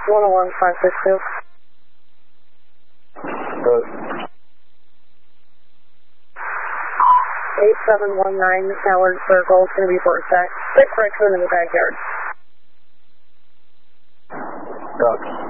101-562. Good. 8719 Howard Circle is going to be for a sec. 6 raccoon in the backyard. Ducks.